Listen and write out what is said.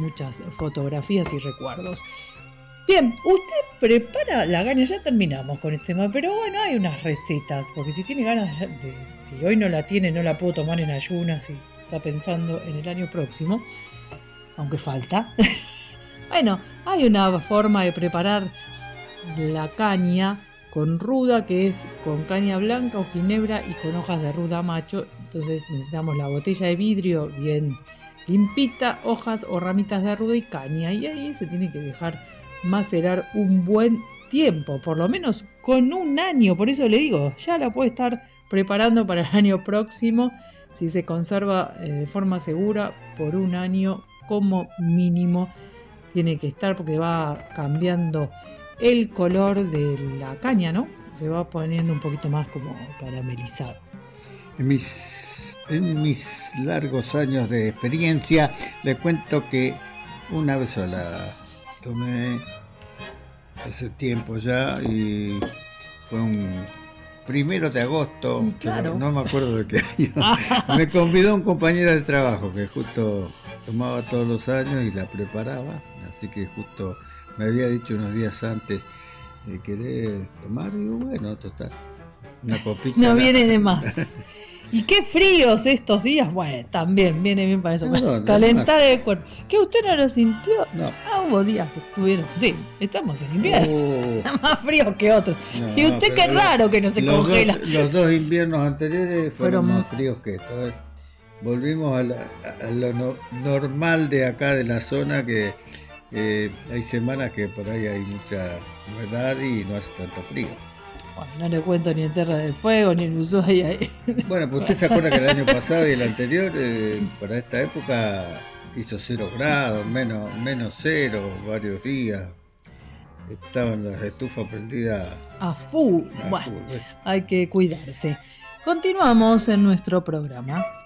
muchas fotografías y recuerdos. Bien, usted prepara la caña, ya terminamos con este tema, pero bueno, hay unas recetas, porque si tiene ganas si hoy no la tiene, no la puedo tomar en ayunas y está pensando en el año próximo, aunque falta. Bueno, hay una forma de preparar la caña con ruda, que es con caña blanca o ginebra y con hojas de ruda macho. Entonces necesitamos la botella de vidrio bien limpita, hojas o ramitas de ruda y caña, y ahí se tiene que dejar macerar un buen tiempo, por lo menos con un año. Por eso le digo, ya la puede estar preparando para el año próximo si se conserva de forma segura por un año como mínimo. Tiene que estar, porque va cambiando el color de la caña, ¿no? Se va poniendo un poquito más como caramelizado. En mis largos años de experiencia, le cuento que una vez sola tomé hace tiempo ya, y fue un 1 de agosto, claro. Pero no me acuerdo de qué año. Me convidó un compañero de trabajo que justo tomaba todos los años y la preparaba, así que justo me había dicho unos días antes, ¿querés tomar? Y digo, bueno, total, una copita. No viene de más. Y qué fríos estos días. Bueno, también viene bien para eso, para calentar el cuerpo. ¿Que usted no lo sintió? No. Hubo días que estuvieron. Sí, estamos en invierno. Más frío que otros. No, y usted qué raro que no se congela. Los 2 inviernos anteriores fueron más fríos que estos. Volvimos a lo normal de acá de la zona, que hay semanas que por ahí hay mucha humedad y no hace tanto frío. Bueno, no le cuento ni en Tierra del Fuego ni en Ushuaia. Bueno, pues usted se acuerda que el año pasado y el anterior, para esta época, hizo 0 grados, menos 0, varios días. Estaban las estufas prendidas a full. Bueno, hay que cuidarse. Continuamos en nuestro programa.